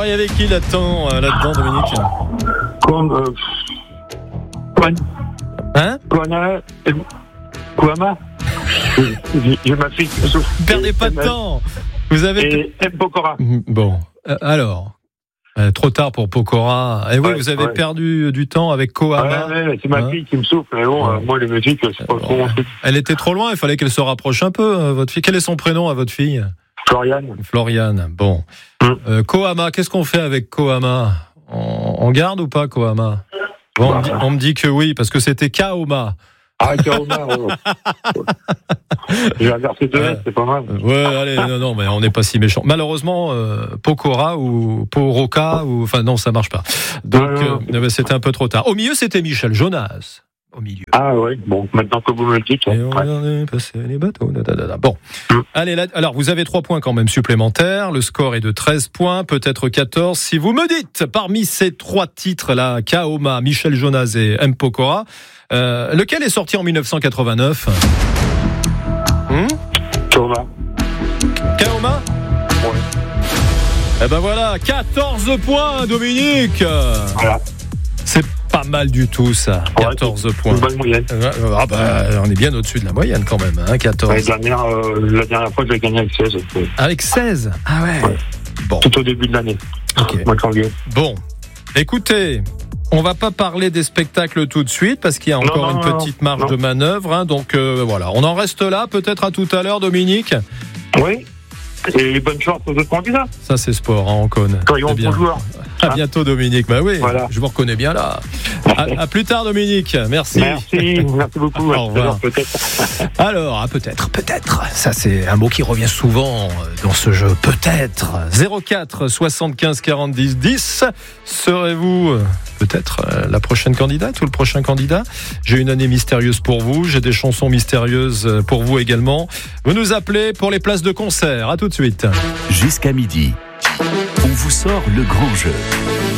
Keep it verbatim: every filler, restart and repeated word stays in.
Alors, il y avait qui là-dedans, euh, là-dedans, Dominique? Comme, euh, Kwan- Hein? Kwana, euh, Kwama. J'ai j'ai ma fille. Perdez pas de temps. Vous avez... Et M. Pokora. Bon, euh, alors... Euh, trop tard pour Pokora. Et oui, Ouais, vous avez ouais. perdu du temps avec Kohama. Ouais, ouais, c'est ma Hein fille qui me souffle. Mais bon, Ouais. euh, moi, les musiques, c'est pas trop mon truc. Elle était trop loin, il fallait qu'elle se rapproche un peu, euh, votre fille. Quel est son prénom à votre fille? Floriane. Floriane. Bon. Mm. Euh, Kohama, qu'est-ce qu'on fait avec Kohama? on, on garde ou pas Kohama? Bon, on, me dit, on me dit que oui, parce que c'était Kaoma. Ah, Kaoma, ouais. J'ai inversé deux lettres, c'est pas mal. Ouais, allez, non, non, mais on n'est pas si méchant. Malheureusement, euh, Pokora ou Poroka, ou, enfin non, ça marche pas. Donc, Ouais, euh, c'était un peu trop tard. Au milieu, c'était Michel Jonas. Au milieu. Ah ouais, bon, maintenant que vous me le dites. Et on Ouais. est passé les bateaux. Da, da, da, da. Bon. Mm. Allez, là, alors vous avez trois points quand même supplémentaires. Le score est de treize points, peut-être quatorze. Si vous me dites, parmi ces trois titres-là, Kaoma, Michel Jonas et M. Pokora, euh, lequel est sorti en dix-neuf cent quatre-vingt-neuf? hmm Kaoma. Kaoma? Ouais. Eh ben voilà, quatorze points, Dominique. Voilà. C'est pas mal du tout, ça. Ouais, quatorze c'est points. une bonne moyenne. Ah bah, on est bien au-dessus de la moyenne quand même, hein, quatorze. Ouais, la, dernière, euh, la dernière fois, j'ai gagné avec seize. euh, Avec seize? Ah ouais. Ouais. Bon. Tout au début de l'année. Ok. Moi, quand je viens. Bon. Écoutez, on va pas parler des spectacles tout de suite parce qu'il y a Non, encore non, une non, petite non. marge Non. de manœuvre. Hein, donc euh, voilà, on en reste là. Peut-être à tout à l'heure, Dominique. Oui. Et bonne chance aux autres candidats. Ça, c'est sport, hein, on connaît. Soyons C'est bien. bons joueurs. À bientôt, Dominique. Bah oui, Voilà. je vous reconnais bien là. À, à plus tard, Dominique. Merci. Merci, merci beaucoup. Au revoir. Peut-être. Alors, ah, peut-être, peut-être. Ça, c'est un mot qui revient souvent dans ce jeu. Peut-être. zéro quatre soixante-quinze quarante-dix dix. Serez-vous euh, peut-être euh, la prochaine candidate ou le prochain candidat? J'ai une année mystérieuse pour vous. J'ai des chansons mystérieuses euh, pour vous également. Vous nous appelez pour les places de concert. À tout de suite. Jusqu'à midi, on vous sort le grand jeu.